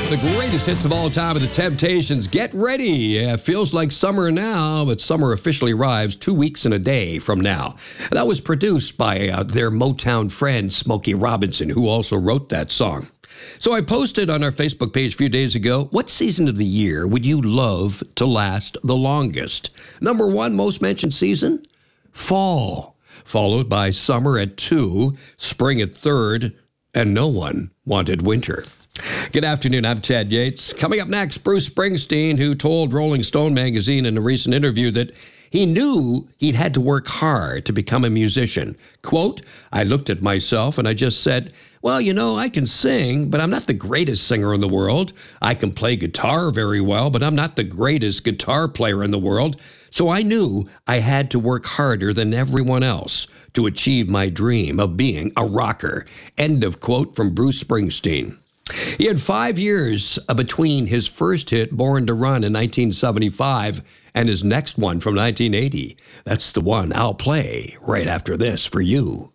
The greatest hits of all time of the Temptations. Get ready. Yeah, feels like summer now, but summer officially arrives 2 weeks and a day from now. That was produced by their Motown friend, Smokey Robinson, who also wrote that song. So I posted on our Facebook page a few days ago, what season of the year would you love to last the longest? Number one most mentioned season? Fall. Followed by summer at 2, spring at 3rd, and no one wanted winter. Good afternoon, I'm Ted Yates. Coming up next, Bruce Springsteen, who told Rolling Stone magazine in a recent interview that he knew he'd had to work hard to become a musician. Quote, I looked at myself and I just said, well, you know, I can sing, but I'm not the greatest singer in the world. I can play guitar very well, but I'm not the greatest guitar player in the world. So I knew I had to work harder than everyone else to achieve my dream of being a rocker. End of quote from Bruce Springsteen. He had 5 years between his first hit, Born to Run, in 1975, and his next one from 1980. That's the one I'll play right after this for you.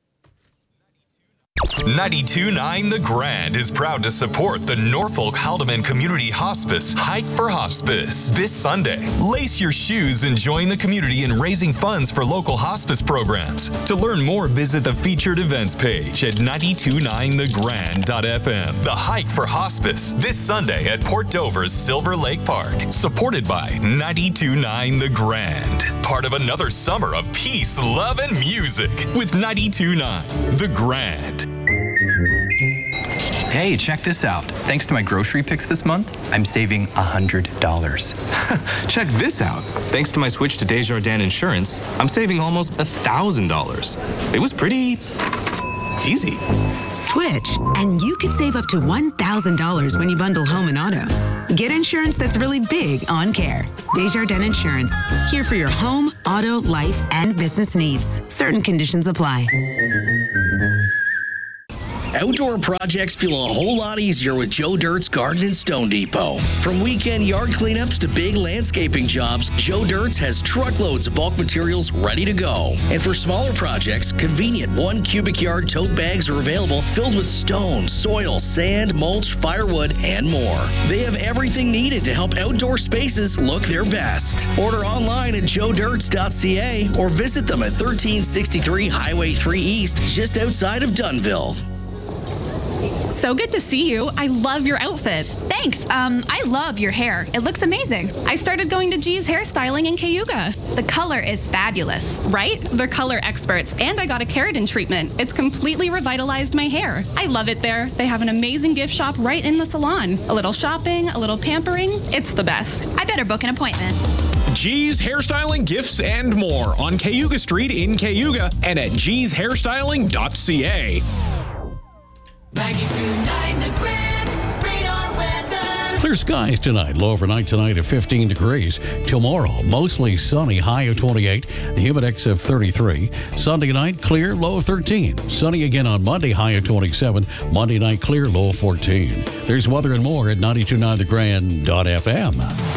92.9 The Grand is proud to support the Norfolk Haldeman Community Hospice Hike for Hospice this Sunday. Lace your shoes and join the community in raising funds for local hospice programs. To learn more, visit the featured events page at 929thegrand.fm. The Hike for Hospice this Sunday at Port Dover's Silver Lake Park. Supported by 92.9 The Grand. Part of another summer of peace, love, and music with 92.9 The Grand. Hey, check this out. Thanks to my grocery picks this month, I'm saving $100. Check this out. Thanks to my switch to Desjardins Insurance, I'm saving almost $1,000. It was pretty easy. Switch, and you could save up to $1,000 when you bundle home and auto. Get insurance that's really big on care. Desjardins Insurance, here for your home, auto, life, and business needs. Certain conditions apply. Outdoor projects feel a whole lot easier with Joe Dirt's Garden and Stone Depot. From weekend yard cleanups to big landscaping jobs, Joe Dirt's has truckloads of bulk materials ready to go. And for smaller projects, convenient 1 cubic yard tote bags are available filled with stone, soil, sand, mulch, firewood, and more. They have everything needed to help outdoor spaces look their best. Order online at joedirts.ca or visit them at 1363 Highway 3 East, just outside of Dunnville. So good to see you. I love your outfit. Thanks. I love your hair. It looks amazing. I started going to G's Hairstyling in Cayuga. The color is fabulous. Right? They're color experts, and I got a keratin treatment. It's completely revitalized my hair. I love it there. They have an amazing gift shop right in the salon. A little shopping, a little pampering. It's the best. I better book an appointment. G's Hairstyling, Gifts, and more on Cayuga Street in Cayuga and at gshairstyling.ca. 92.9 The Grand, radar weather. Clear skies tonight. Low overnight tonight at 15 degrees. Tomorrow, mostly sunny, high of 28. The humidex of 33. Sunday night, clear, low of 13. Sunny again on Monday, high of 27. Monday night, clear, low of 14. There's weather and more at 92.9thegrand.fm.